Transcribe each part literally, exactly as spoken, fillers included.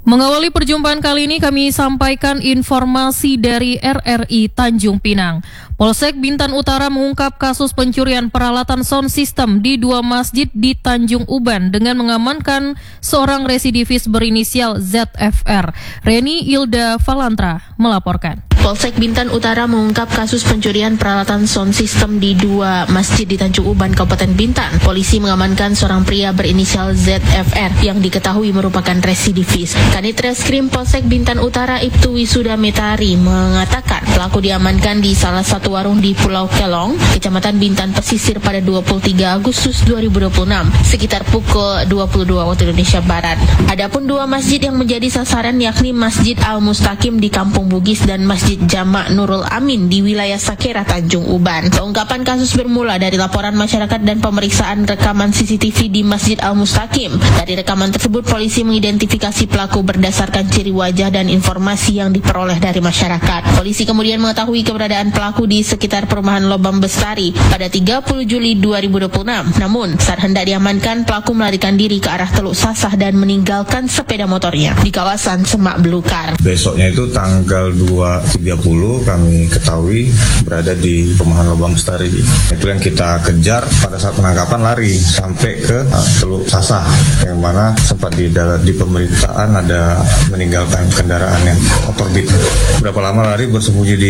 Mengawali perjumpaan kali ini kami sampaikan informasi dari R R I Tanjung Pinang. Polsek Bintan Utara mengungkap kasus pencurian peralatan sound system di dua masjid di Tanjung Uban dengan mengamankan seorang residivis berinisial Z F R. Reni Ilda Valantra melaporkan. Polsek Bintan Utara mengungkap kasus pencurian peralatan sound system di dua masjid di Tanjung Uban, Kabupaten Bintan. Polisi mengamankan seorang pria berinisial Z F R yang diketahui merupakan residivis. Kanit Reskrim Polsek Bintan Utara Ibtu Wisuda Metari mengatakan pelaku diamankan di salah satu warung di Pulau Kelong, Kecamatan Bintan Pesisir pada dua puluh tiga Agustus dua ribu dua puluh enam sekitar pukul dua puluh dua waktu Indonesia Barat. Adapun dua masjid yang menjadi sasaran yakni Masjid Al-Mustaqim di Kampung Bugis dan Masjid Jamak Nurul Amin di wilayah Sakera Tanjung Uban. Pengungkapan kasus bermula dari laporan masyarakat dan pemeriksaan rekaman C C T V di Masjid Al-Mustaqim. Dari rekaman tersebut polisi mengidentifikasi pelaku berdasarkan ciri wajah dan informasi yang diperoleh dari masyarakat. Polisi kemudian mengetahui keberadaan pelaku di sekitar perumahan Lobang Bestari pada tiga puluh Juli dua ribu dua puluh enam. Namun saat hendak diamankan, pelaku melarikan diri ke arah Teluk Sasah dan meninggalkan sepeda motornya di kawasan Semak Belukar. Besoknya itu tanggal dua tiga puluh kami ketahui berada di perumahan Lobang Bestari. Itu yang kita kejar pada saat penangkapan, lari sampai ke uh, Teluk Sasah, yang mana sempat di, di pemeriksaan ada meninggalkan kendaraan yang motor Beat. Berapa lama lari bersembunyi di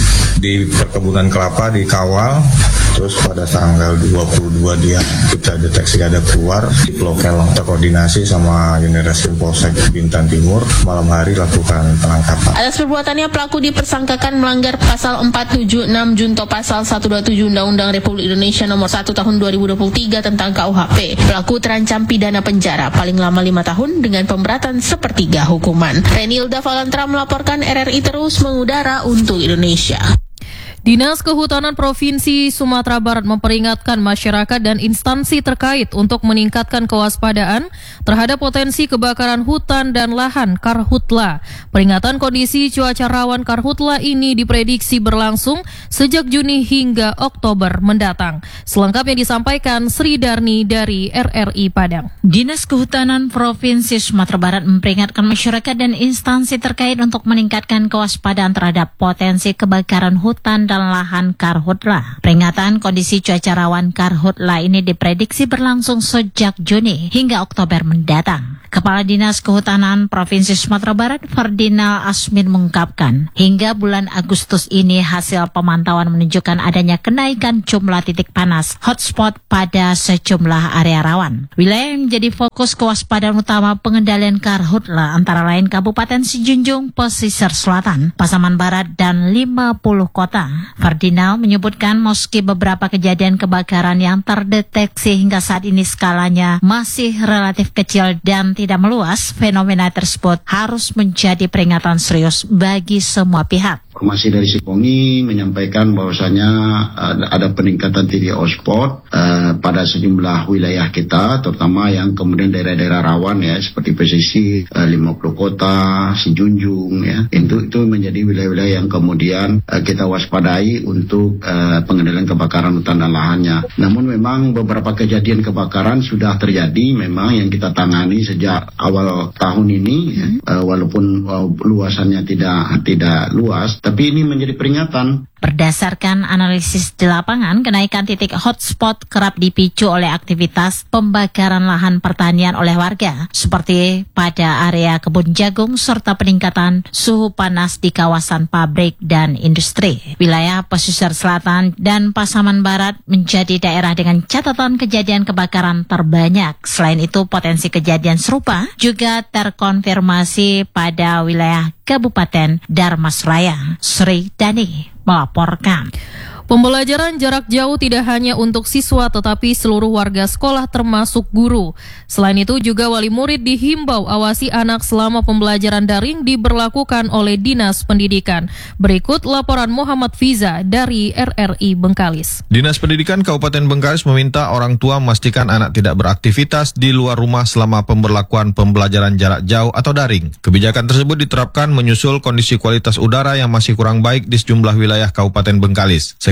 di perkebunan kelapa, dikawal. Terus pada tanggal dua puluh dua dia kita deteksi ada keluar di Pulau Kelong. Kita koordinasi sama Unit Reskrim Polsek Bintan Timur, malam hari lakukan penangkapan. Atas perbuatannya pelaku dipersangkakan melanggar pasal empat tujuh enam junto pasal seratus dua puluh tujuh Undang-Undang Republik Indonesia nomor satu tahun dua ribu dua puluh tiga tentang K U H P. Pelaku terancam pidana penjara paling lama lima tahun dengan pemberatan sepertiga hukuman. Renilda Valantra melaporkan. R R I terus mengudara untuk Indonesia. Dinas Kehutanan Provinsi Sumatera Barat memperingatkan masyarakat dan instansi terkait untuk meningkatkan kewaspadaan terhadap potensi kebakaran hutan dan lahan karhutla. Peringatan kondisi cuaca rawan karhutla ini diprediksi berlangsung sejak Juni hingga Oktober mendatang. Selengkapnya disampaikan Sri Darni dari R R I Padang. Dinas Kehutanan Provinsi Sumatera Barat memperingatkan masyarakat dan instansi terkait untuk meningkatkan kewaspadaan terhadap potensi kebakaran hutan dan lahan karhutla. Peringatan kondisi cuaca rawan karhutla ini diprediksi berlangsung sejak Juni hingga Oktober mendatang. Kepala Dinas Kehutanan Provinsi Sumatera Barat Ferdinand Asmin mengungkapkan, hingga bulan Agustus ini hasil pemantauan menunjukkan adanya kenaikan jumlah titik panas hotspot pada sejumlah area rawan. Wilayah yang menjadi fokus kewaspadaan utama pengendalian karhutla antara lain Kabupaten Sijunjung, Pesisir Selatan, Pasaman Barat, dan lima puluh kota. Ferdinand menyebutkan meski beberapa kejadian kebakaran yang terdeteksi hingga saat ini skalanya masih relatif kecil dan tidak meluas, fenomena tersebut harus menjadi peringatan serius bagi semua pihak. Informasi dari Sipongi menyampaikan bahwasanya ada, ada peningkatan titik hotspot uh, pada sejumlah wilayah kita, terutama yang kemudian daerah-daerah rawan ya, seperti pesisir, uh, lima puluh kota, Sijunjung ya. Itu itu menjadi wilayah-wilayah yang kemudian uh, kita waspadai untuk uh, pengendalian kebakaran hutan dan lahannya. Namun memang beberapa kejadian kebakaran sudah terjadi memang yang kita tangani sejak awal tahun ini ya, uh, walaupun uh, luasannya tidak tidak luas, tapi ini menjadi peringatan. Berdasarkan analisis di lapangan, kenaikan titik hotspot kerap dipicu oleh aktivitas pembakaran lahan pertanian oleh warga, seperti pada area kebun jagung serta peningkatan suhu panas di kawasan pabrik dan industri. Wilayah Pesisir Selatan dan Pasaman Barat menjadi daerah dengan catatan kejadian kebakaran terbanyak. Selain itu, potensi kejadian serupa juga terkonfirmasi pada wilayah Kabupaten Darmasraya. Sri Dani melaporkan. Pembelajaran jarak jauh tidak hanya untuk siswa tetapi seluruh warga sekolah termasuk guru. Selain itu juga wali murid dihimbau awasi anak selama pembelajaran daring diberlakukan oleh Dinas Pendidikan. Berikut laporan Muhammad Fiza dari R R I Bengkalis. Dinas Pendidikan Kabupaten Bengkalis meminta orang tua memastikan anak tidak beraktivitas di luar rumah selama pemberlakuan pembelajaran jarak jauh atau daring. Kebijakan tersebut diterapkan menyusul kondisi kualitas udara yang masih kurang baik di sejumlah wilayah Kabupaten Bengkalis.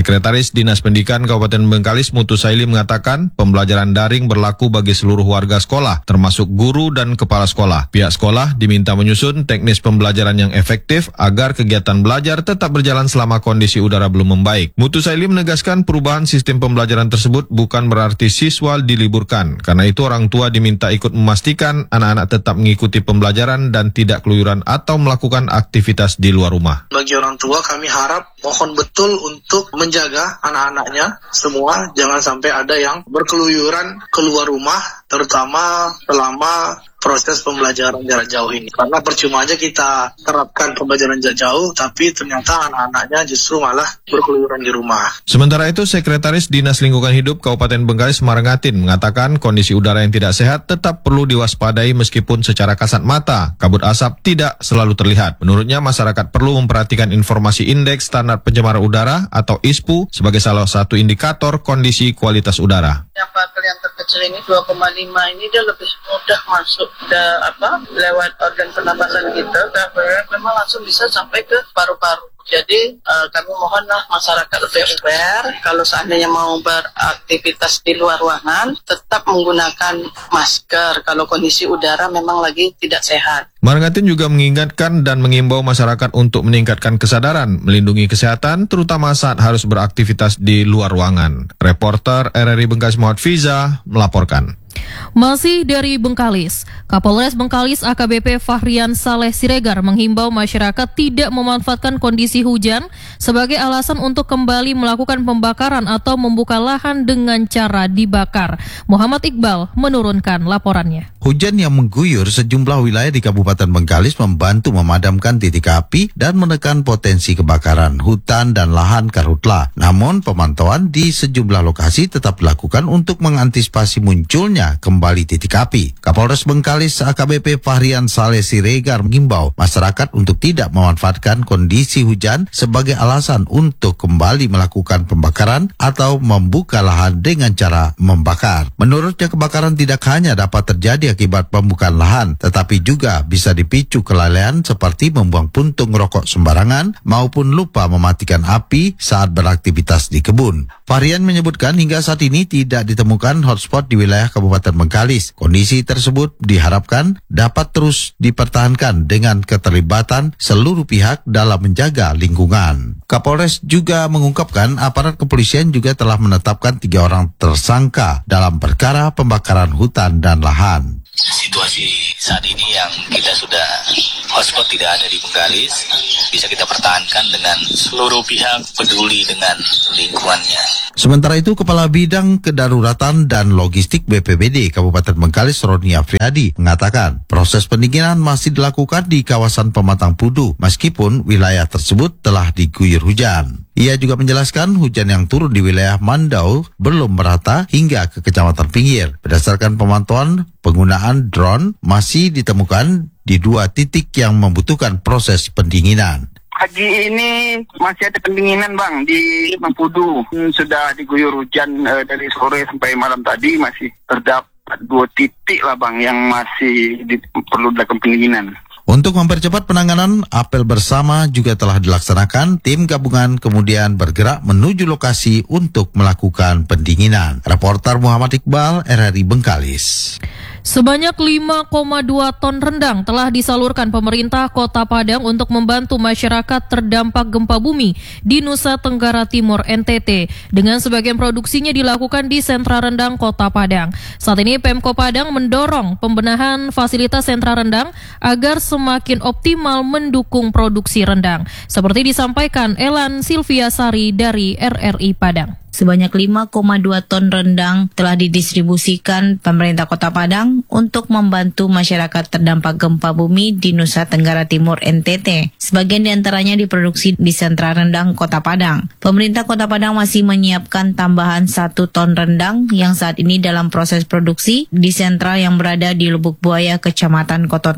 Sekretaris Dinas Pendidikan Kabupaten Bengkalis Mutu Saili mengatakan pembelajaran daring berlaku bagi seluruh warga sekolah, termasuk guru dan kepala sekolah. Pihak sekolah diminta menyusun teknis pembelajaran yang efektif agar kegiatan belajar tetap berjalan selama kondisi udara belum membaik. Mutu Saili menegaskan perubahan sistem pembelajaran tersebut bukan berarti siswa diliburkan. Karena itu orang tua diminta ikut memastikan anak-anak tetap mengikuti pembelajaran dan tidak keluyuran atau melakukan aktivitas di luar rumah. Bagi orang tua kami harap mohon betul untuk menjaga anak-anaknya semua, jangan sampai ada yang berkeluyuran keluar rumah, terutama selama proses pembelajaran jarak jauh ini. Karena percuma aja kita terapkan pembelajaran jarak jauh, tapi ternyata anak-anaknya justru malah berkeluyuran di rumah. Sementara itu, Sekretaris Dinas Lingkungan Hidup Kabupaten Bengkalis Marangatin mengatakan kondisi udara yang tidak sehat tetap perlu diwaspadai meskipun secara kasat mata kabut asap tidak selalu terlihat. Menurutnya, masyarakat perlu memperhatikan informasi Indeks Standar Pencemaran Udara atau I S P U sebagai salah satu indikator kondisi kualitas udara. Yang partikel yang terkecil ini dua koma lima ini dia lebih mudah masuk da, apa lewat organ pernapasan kita, memang langsung bisa sampai ke paru-paru. Jadi uh, kami mohonlah masyarakat lebih aware kalau seandainya mau beraktivitas di luar ruangan tetap menggunakan masker kalau kondisi udara memang lagi tidak sehat. Marangatin juga mengingatkan dan mengimbau masyarakat untuk meningkatkan kesadaran melindungi kesehatan terutama saat harus beraktivitas di luar ruangan. Reporter R R I Bengkalis Muhammad Fiza melaporkan. Masih dari Bengkalis, Kapolres Bengkalis A K B P Fahrian Saleh Siregar menghimbau masyarakat tidak memanfaatkan kondisi hujan sebagai alasan untuk kembali melakukan pembakaran atau membuka lahan dengan cara dibakar. Muhammad Iqbal menurunkan laporannya. Hujan yang mengguyur sejumlah wilayah di Kabupaten Bengkalis membantu memadamkan titik api dan menekan potensi kebakaran hutan dan lahan karhutla. Namun pemantauan di sejumlah lokasi tetap dilakukan untuk mengantisipasi munculnya kembali titik api. Kapolres Bengkalis A K B P Fahrian Saleh Siregar mengimbau masyarakat untuk tidak memanfaatkan kondisi hujan sebagai alasan untuk kembali melakukan pembakaran atau membuka lahan dengan cara membakar. Menurutnya kebakaran tidak hanya dapat terjadi akibat pembukaan lahan, tetapi juga bisa dipicu kelalaian seperti membuang puntung rokok sembarangan maupun lupa mematikan api saat beraktivitas di kebun. Fahrian menyebutkan hingga saat ini tidak ditemukan hotspot di wilayah Kabupaten Bengkalis. Kondisi tersebut diharapkan dapat terus dipertahankan dengan keterlibatan seluruh pihak dalam menjaga lingkungan. Kapolres juga mengungkapkan aparat kepolisian juga telah menetapkan tiga orang tersangka dalam perkara pembakaran hutan dan lahan. Situasi saat ini yang kita sudah hotspot tidak ada di Bengkalis bisa kita pertahankan dengan seluruh pihak peduli dengan lingkungannya. Sementara itu, Kepala Bidang Kedaruratan dan Logistik B P B D Kabupaten Bengkalis Roni Afriadi mengatakan proses pendinginan masih dilakukan di kawasan Pematang Pudu meskipun wilayah tersebut telah diguyur hujan. Ia juga menjelaskan hujan yang turun di wilayah Mandau belum merata hingga ke kecamatan pinggir. Berdasarkan pemantauan, penggunaan drone masih ditemukan di dua titik yang membutuhkan proses pendinginan. Pagi ini masih ada pendinginan bang di Mangkudu. Sudah diguyur hujan uh, dari sore sampai malam tadi masih terdapat dua titik lah bang yang masih di, perlu dilakukan pendinginan. Untuk mempercepat penanganan, apel bersama juga telah dilaksanakan. Tim gabungan kemudian bergerak menuju lokasi untuk melakukan pendinginan. Reporter Muhammad Iqbal, R R I Bengkalis. Sebanyak lima koma dua ton rendang telah disalurkan pemerintah Kota Padang untuk membantu masyarakat terdampak gempa bumi di Nusa Tenggara Timur N T T. Dengan sebagian produksinya dilakukan di sentra rendang Kota Padang. Saat ini Pemko Padang mendorong pembenahan fasilitas sentra rendang agar semakin optimal mendukung produksi rendang. Seperti disampaikan Elan Silviasari dari R R I Padang. Sebanyak lima koma dua ton rendang telah didistribusikan pemerintah Kota Padang untuk membantu masyarakat terdampak gempa bumi di Nusa Tenggara Timur N T T. Sebagian diantaranya diproduksi di sentra rendang Kota Padang. Pemerintah Kota Padang masih menyiapkan tambahan satu ton rendang yang saat ini dalam proses produksi di sentra yang berada di Lubuk Buaya, Kecamatan Koto Tangah.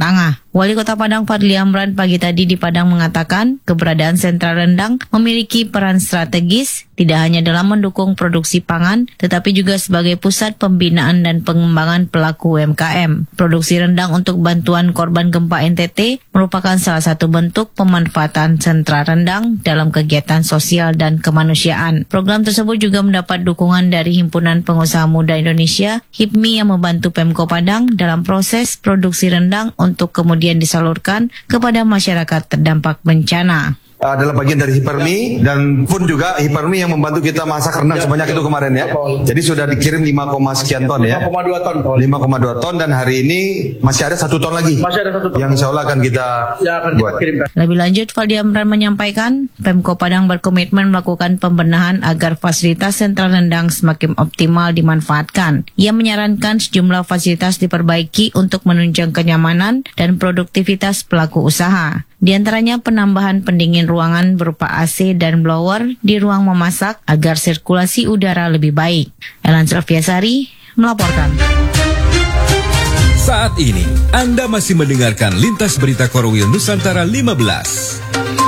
Wali Kota Padang Fadli Amran pagi tadi di Padang mengatakan keberadaan sentra rendang memiliki peran strategis tidak hanya dalam mendukung produksi pangan, tetapi juga sebagai pusat pembinaan dan pengembangan pelaku U M K M. Produksi rendang untuk bantuan korban gempa N T T merupakan salah satu bentuk pemanfaatan sentra rendang dalam kegiatan sosial dan kemanusiaan. Program tersebut juga mendapat dukungan dari Himpunan Pengusaha Muda Indonesia, H I P M I, yang membantu Pemko Padang dalam proses produksi rendang untuk kemudian disalurkan kepada masyarakat terdampak bencana. Adalah bagian dari H I P R M I dan pun juga H I P R M I yang membantu kita masak rendang sebanyak itu kemarin ya. Jadi sudah dikirim lima, sekian ton ya. lima koma dua ton. lima koma dua ton dan hari ini masih ada satu ton lagi. Masih ada satu ton. Yang insya Allah akan kita ya, akan buat. Kita Lebih lanjut, Fadli Amran menyampaikan Pemko Padang berkomitmen melakukan pembenahan agar fasilitas sentral rendang semakin optimal dimanfaatkan. Ia menyarankan sejumlah fasilitas diperbaiki untuk menunjang kenyamanan dan produktivitas pelaku usaha. Di antaranya penambahan pendingin ruangan berupa A C dan blower di ruang memasak agar sirkulasi udara lebih baik. Elan Srafiasari melaporkan. Saat ini Anda masih mendengarkan Lintas Berita Korwil Nusantara lima belas.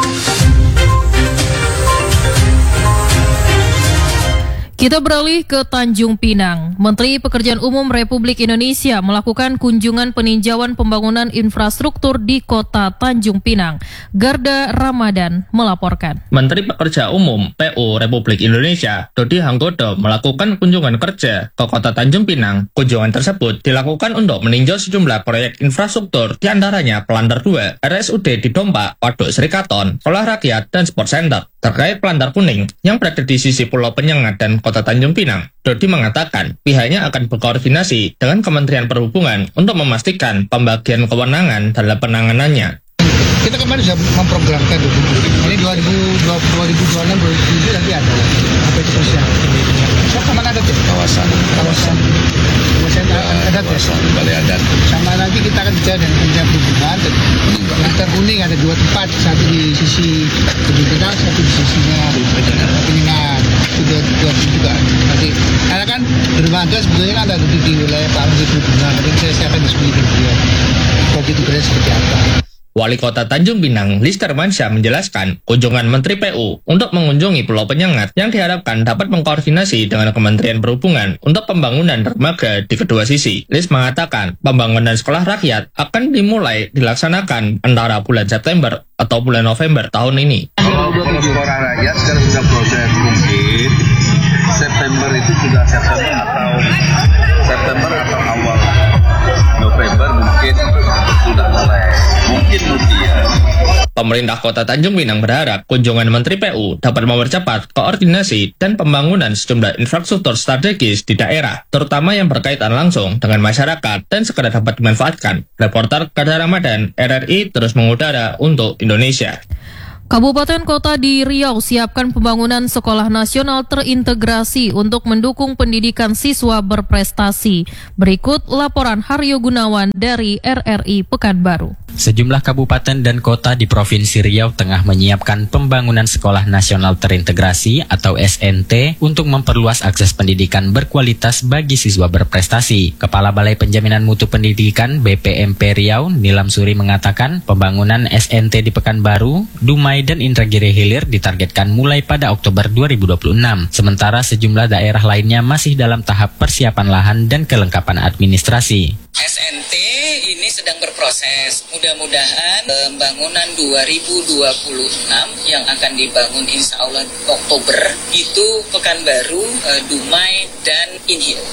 Kita beralih ke Tanjung Pinang. Menteri Pekerjaan Umum Republik Indonesia melakukan kunjungan peninjauan pembangunan infrastruktur di Kota Tanjung Pinang. Garda Ramadan melaporkan. Menteri Pekerjaan Umum P U Republik Indonesia, Dodi Hanggodo, melakukan kunjungan kerja ke Kota Tanjung Pinang. Kunjungan tersebut dilakukan untuk meninjau sejumlah proyek infrastruktur, diantaranya Pelandar dua, R S U D di Dompak, Waduk Serikaton, Sekolah Rakyat, dan Sport Center. Terkait Pelandar Kuning yang berada di sisi Pulau Penyengat dan Kota Tanjung Pinang, Dodi mengatakan pihaknya akan berkoordinasi dengan Kementerian Perhubungan untuk memastikan pembagian kewenangan dalam penanganannya. Kita kemarin sudah memprogramkan ini dua ribu dua puluh, dua ribu dua puluh enam, dua ribu dua puluh tujuh nanti ada apa itu sosial. So, kemana ada tuh? Kawasan, kawasan, kawasan adat ya? Balai adat. Sama nanti kita akan bicara dengan Kementerian Perhubungan. Pelandar Kuning ada dua tempat, satu di sisi Tanjung Pinang, satu di sisinya Penyengat. Itu dua juga. Nanti karena kan perubahan itu sebetulnya kan ada di wilayah Pak Menteri Perhubungan. Nanti saya akan diskusi dengan beliau. Proyek itu seperti apa? Wali Kota Tanjung Pinang, Lister Mansyah, menjelaskan kunjungan Menteri P U untuk mengunjungi Pulau Penyengat yang diharapkan dapat mengkoordinasi dengan Kementerian Perhubungan untuk pembangunan dermaga di kedua sisi. Lis mengatakan pembangunan sekolah rakyat akan dimulai dilaksanakan antara bulan September atau bulan November tahun ini. Kalau untuk sekolah rakyat sekarang sudah proses, mungkin September itu sudah September atau September atau awal November mungkin sudah mulai. Mungkin usia. Pemerintah Kota Tanjung Pinang berharap kunjungan Menteri P U dapat mempercepat koordinasi dan pembangunan sejumlah infrastruktur strategis di daerah, terutama yang berkaitan langsung dengan masyarakat dan segera dapat dimanfaatkan. Reporter Garda Ramadan R R I terus mengudara untuk Indonesia. Kabupaten Kota di Riau siapkan pembangunan sekolah nasional terintegrasi untuk mendukung pendidikan siswa berprestasi. Berikut laporan Haryo Gunawan dari R R I Pekanbaru. Sejumlah kabupaten dan kota di Provinsi Riau tengah menyiapkan pembangunan sekolah nasional terintegrasi atau S N T untuk memperluas akses pendidikan berkualitas bagi siswa berprestasi. Kepala Balai Penjaminan Mutu Pendidikan B P M P Riau, Nilam Suri, mengatakan pembangunan S N T di Pekanbaru, Dumai, dan Indragiri Hilir ditargetkan mulai pada Oktober dua ribu dua puluh enam. Sementara sejumlah daerah lainnya masih dalam tahap persiapan lahan dan kelengkapan administrasi. S N T ini sedang berproses. Mudah-mudahan pembangunan dua ribu dua puluh enam yang akan dibangun insya Allah Oktober itu Pekanbaru, Dumai, dan Inhil.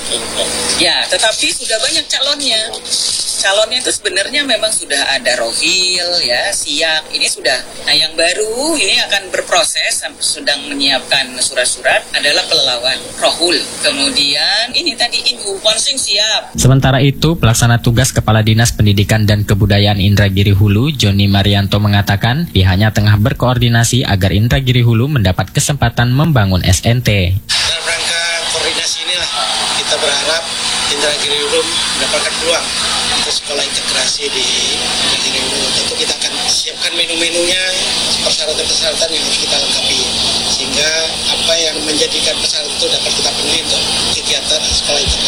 Ya, tetapi sudah banyak calonnya. Calonnya itu sebenarnya memang sudah ada Rohil, ya, Siak, ini sudah. Nah, yang baru ini akan berproses, sedang menyiapkan surat-surat adalah Pelelawan, Rohul. Kemudian ini tadi Inhu, Ponsing siap. Sementara itu, pelaksana tugas Kepala Dinas Pendidikan dan Kebudayaan Indragiri Hulu, Joni Marianto, mengatakan pihaknya tengah berkoordinasi agar Indragiri Hulu mendapat kesempatan membangun S N T. Dalam rangka koordinasi inilah kita berharap Indragiri Hulu mendapatkan peluang untuk sekolah integrasi di Indragiri Hulu. Tentu kita akan siapkan menu-menunya, persyaratan-persyaratan yang harus kita lengkapi, sehingga apa yang menjadikan persyaratan itu dapat kita penuhi untuk kegiatan sekolah integrasi nanti.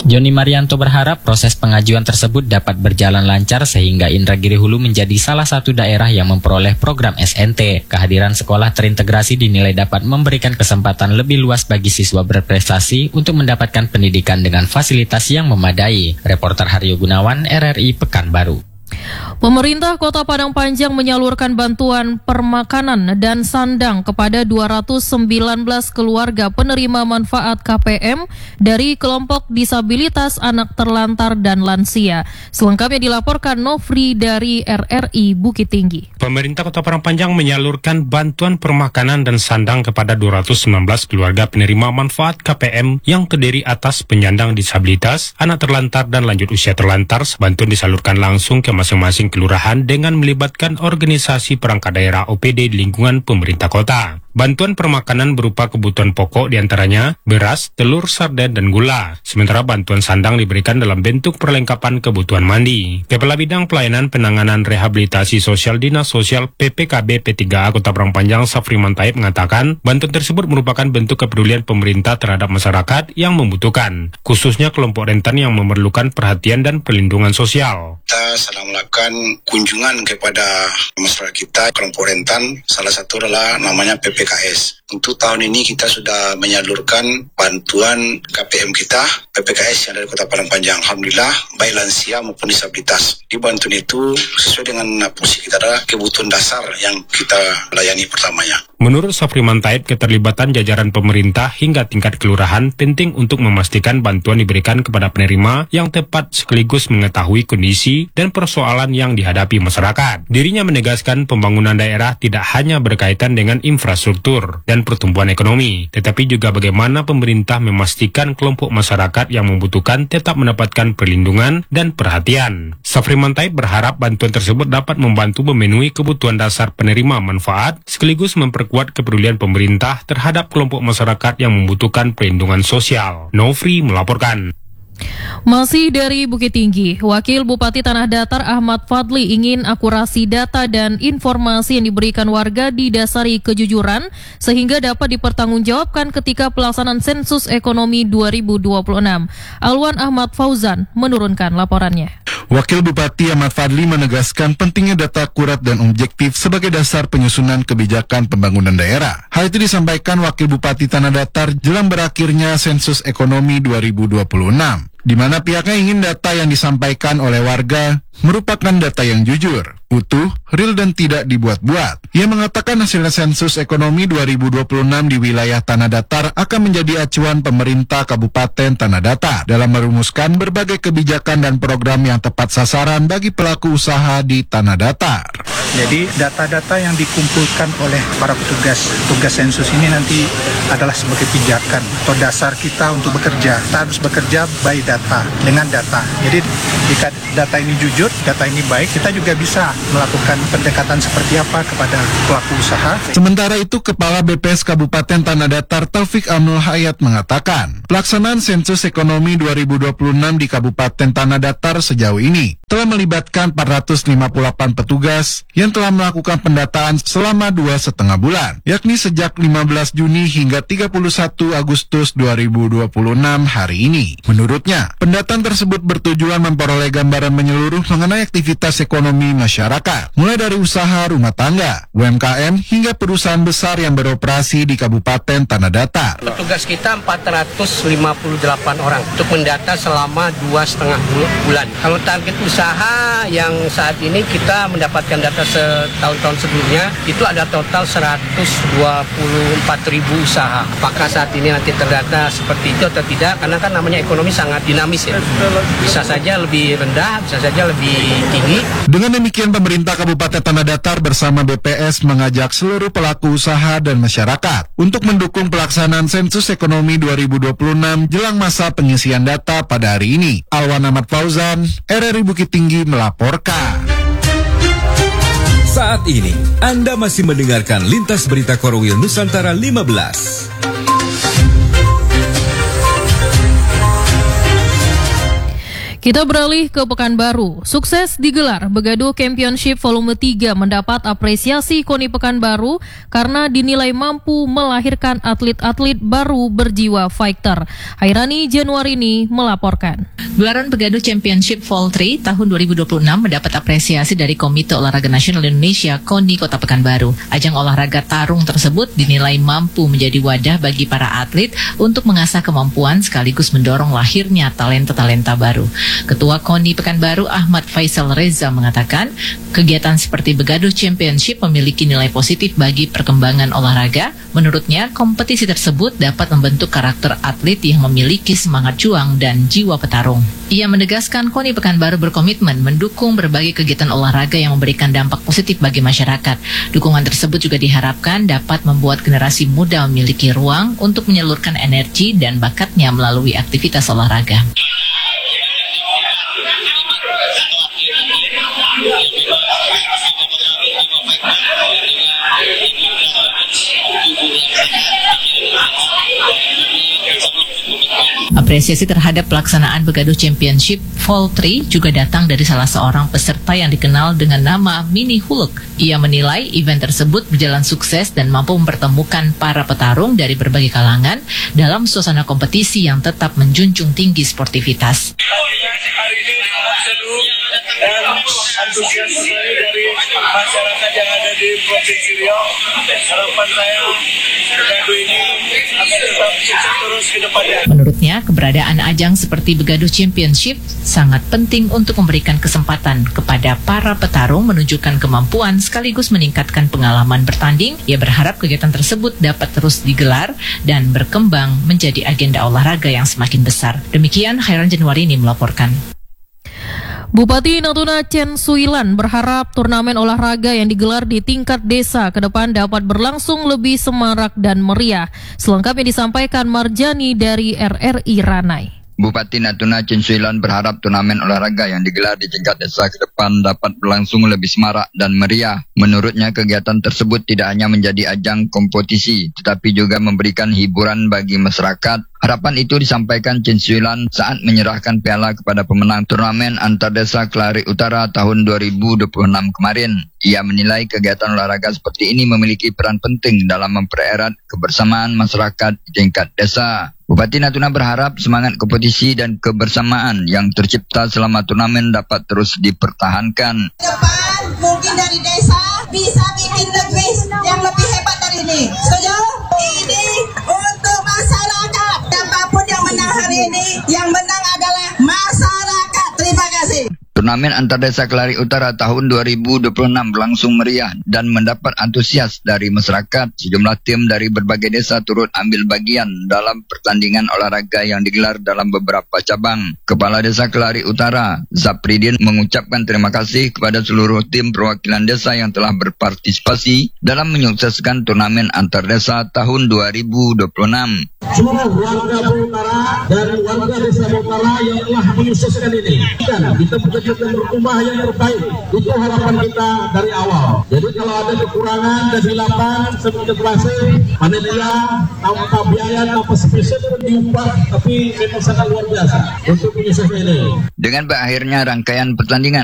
Joni Marianto berharap proses pengajuan tersebut dapat berjalan lancar sehingga Indragiri Hulu menjadi salah satu daerah yang memperoleh program S N T. Kehadiran sekolah terintegrasi dinilai dapat memberikan kesempatan lebih luas bagi siswa berprestasi untuk mendapatkan pendidikan dengan fasilitas yang memadai. Reporter Haryo Gunawan, R R I Pekanbaru. Pemerintah Kota Padang Panjang menyalurkan bantuan permakanan dan sandang kepada dua ratus sembilan belas keluarga penerima manfaat K P M dari kelompok disabilitas, anak terlantar, dan lansia. Selengkapnya dilaporkan Nofri dari R R I Bukit Tinggi. Pemerintah Kota Padang Panjang menyalurkan bantuan permakanan dan sandang kepada dua ratus sembilan belas keluarga penerima manfaat K P M yang terdiri atas penyandang disabilitas, anak terlantar, dan lanjut usia terlantar. Bantuan disalurkan langsung ke masing-masing kelurahan dengan melibatkan organisasi perangkat daerah O P D di lingkungan pemerintah kota. Bantuan permakanan berupa kebutuhan pokok diantaranya beras, telur, sarden, dan gula. Sementara bantuan sandang diberikan dalam bentuk perlengkapan kebutuhan mandi. Kepala Bidang Pelayanan Penanganan Rehabilitasi Sosial Dinas Sosial P P K B P tiga A Kota Padang Panjang Safri Mantaib mengatakan bantuan tersebut merupakan bentuk kepedulian pemerintah terhadap masyarakat yang membutuhkan, khususnya kelompok rentan yang memerlukan perhatian dan perlindungan sosial. Kita sedang melakukan kunjungan kepada masyarakat kita, kelompok rentan, salah satu adalah namanya P P K S. Untuk tahun ini kita sudah menyalurkan bantuan K P M kita, P P K S yang dari Kota Padang Panjang. Alhamdulillah, baik lansia maupun disabilitas. Di bantuan itu sesuai dengan fungsi kita adalah kebutuhan dasar yang kita layani pertamanya. Menurut Safri Mantaib, keterlibatan jajaran pemerintah hingga tingkat kelurahan penting untuk memastikan bantuan diberikan kepada penerima yang tepat sekaligus mengetahui kondisi dan persoalan yang dihadapi masyarakat. Dirinya menegaskan pembangunan daerah tidak hanya berkaitan dengan infrastruktur dan pertumbuhan ekonomi, tetapi juga bagaimana pemerintah memastikan kelompok masyarakat yang membutuhkan tetap mendapatkan perlindungan dan perhatian. Safri Mantaib berharap bantuan tersebut dapat membantu memenuhi kebutuhan dasar penerima manfaat sekaligus memperkuat kepedulian pemerintah terhadap kelompok masyarakat yang membutuhkan perlindungan sosial. Nofri melaporkan. Masih dari Bukit Tinggi, Wakil Bupati Tanah Datar Ahmad Fadli ingin akurasi data dan informasi yang diberikan warga didasari kejujuran sehingga dapat dipertanggungjawabkan ketika pelaksanaan sensus ekonomi dua ribu dua puluh enam. Alwan Ahmad Fauzan menurunkan laporannya. Wakil Bupati Ahmad Fadli menegaskan pentingnya data akurat dan objektif sebagai dasar penyusunan kebijakan pembangunan daerah. Hal itu disampaikan Wakil Bupati Tanah Datar jelang berakhirnya sensus ekonomi dua ribu dua puluh enam, di mana pihaknya ingin data yang disampaikan oleh warga merupakan data yang jujur, utuh, real, dan tidak dibuat-buat. Ia mengatakan hasil sensus ekonomi dua ribu dua puluh enam di wilayah Tanah Datar akan menjadi acuan pemerintah Kabupaten Tanah Datar dalam merumuskan berbagai kebijakan dan program yang tepat sasaran bagi pelaku usaha di Tanah Datar. Jadi data-data yang dikumpulkan oleh para petugas tugas sensus ini nanti adalah sebagai pijakan atau dasar kita untuk bekerja. Kita harus bekerja by data, dengan data. Jadi jika data ini jujur, data ini baik, kita juga bisa melakukan pendekatan seperti apa kepada pelaku usaha. Sementara itu, Kepala B P S Kabupaten Tanah Datar Taufik Amnul Hayat mengatakan, pelaksanaan sensus ekonomi dua ribu dua puluh enam di Kabupaten Tanah Datar sejauh ini telah melibatkan empat ratus lima puluh delapan petugas yang telah melakukan pendataan selama dua setengah bulan, yakni sejak lima belas Juni hingga tiga puluh satu Agustus dua ribu dua puluh enam hari ini. Menurutnya, pendataan tersebut bertujuan memperoleh gambaran menyeluruh mengenai aktivitas ekonomi masyarakat, mulai dari usaha rumah tangga, U M K M, hingga perusahaan besar yang beroperasi di Kabupaten Tanah Datar. Petugas kita empat ratus lima puluh delapan orang untuk mendata selama dua setengah bulan. Kalau target usaha yang saat ini kita mendapatkan data setahun-tahun sebelumnya, itu ada total seratus dua puluh empat ribu usaha. Apakah saat ini nanti terdata seperti itu atau tidak? Karena kan namanya ekonomi sangat dinamis ya. Bisa saja lebih rendah, bisa saja lebih tinggi. Dengan demikian, pemerintah Kabupaten Tanah Datar bersama B P S mengajak seluruh pelaku usaha dan masyarakat untuk mendukung pelaksanaan sensus ekonomi dua ribu dua puluh enam jelang masa pengisian data pada hari ini. Alwan Ahmad Fauzan, R R I Bukit Tinggi melaporkan. Saat ini, Anda masih mendengarkan Lintas Berita Korwil Nusantara lima belas. Kita beralih ke Pekanbaru. Sukses digelar Begadu Championship Volume tiga mendapat apresiasi KONI Pekanbaru karena dinilai mampu melahirkan atlet-atlet baru berjiwa fighter. Hairani Januarini melaporkan. Gelaran Begadu Championship Vol tiga tahun dua ribu dua puluh enam mendapat apresiasi dari Komite Olahraga Nasional Indonesia KONI Kota Pekanbaru. Ajang olahraga tarung tersebut dinilai mampu menjadi wadah bagi para atlet untuk mengasah kemampuan sekaligus mendorong lahirnya talenta-talenta baru. Ketua KONI Pekanbaru Ahmad Faisal Reza mengatakan, kegiatan seperti Begadu Championship memiliki nilai positif bagi perkembangan olahraga. Menurutnya, kompetisi tersebut dapat membentuk karakter atlet yang memiliki semangat juang dan jiwa petarung. Ia menegaskan KONI Pekanbaru berkomitmen mendukung berbagai kegiatan olahraga yang memberikan dampak positif bagi masyarakat. Dukungan tersebut juga diharapkan dapat membuat generasi muda memiliki ruang untuk menyalurkan energi dan bakatnya melalui aktivitas olahraga. Apresiasi terhadap pelaksanaan Begadu Championship Vol tiga juga datang dari salah seorang peserta yang dikenal dengan nama Mini Hulk. Ia menilai event tersebut berjalan sukses dan mampu mempertemukan para petarung dari berbagai kalangan dalam suasana kompetisi yang tetap menjunjung tinggi sportivitas. Hari ini sangat seru dan antusias sekali dari masyarakat yang ada di Provinsi Riau. Harapan saya Begadu ini akan tetap sukses terus ke depannya. Menurutnya, keberadaan ajang seperti Begadu Championship sangat penting untuk memberikan kesempatan kepada para petarung menunjukkan kemampuan sekaligus meningkatkan pengalaman bertanding. Ia berharap kegiatan tersebut dapat terus digelar dan berkembang menjadi agenda olahraga yang semakin besar. Demikian Khairan Januarini melaporkan. Bupati Natuna Chen Suilan berharap turnamen olahraga yang digelar di tingkat desa ke depan dapat berlangsung lebih semarak dan meriah. Selengkapnya disampaikan Marjani dari R R I Ranai. Bupati Natuna Chen Suilan berharap turnamen olahraga yang digelar di tingkat desa ke depan dapat berlangsung lebih semarak dan meriah. Menurutnya, kegiatan tersebut tidak hanya menjadi ajang kompetisi, tetapi juga memberikan hiburan bagi masyarakat. Harapan itu disampaikan Chen Suilan saat menyerahkan piala kepada pemenang turnamen antar desa Kelari Utara tahun dua ribu dua puluh enam kemarin. Ia menilai kegiatan olahraga seperti ini memiliki peran penting dalam mempererat kebersamaan masyarakat di tingkat desa. Bupati Natuna berharap semangat kompetisi dan kebersamaan yang tercipta selama turnamen dapat terus dipertahankan. Depan mungkin dari desa bisa bikin negeri yang lebih hebat dari ini. Setuju? Ini untuk masyarakat. Siapapun yang menang hari ini, yang menang adalah masyarakat. Terima kasih. Turnamen antar desa Kelari Utara tahun dua ribu dua puluh enam berlangsung meriah dan mendapat antusias dari masyarakat. Sejumlah tim dari berbagai desa turut ambil bagian dalam pertandingan olahraga yang digelar dalam beberapa cabang. Kepala Desa Kelari Utara, Zapridin, mengucapkan terima kasih kepada seluruh tim perwakilan desa yang telah berpartisipasi dalam menyukseskan turnamen antar desa tahun dua ribu dua puluh enam. Seluruh warga Utara dan warga desa Utara yang telah menyukseskan ini. Dan kita bekerja berubah yang terbaik. Itu harapan kita dari awal. Jadi kalau ada kekurangan dan hilapan seperti klasik, panitia tanpa biaya, tanpa spesial pun diubah, tapi memang sangat luar biasa untuk menyukseskan ini. Dengan berakhirnya rangkaian pertandingan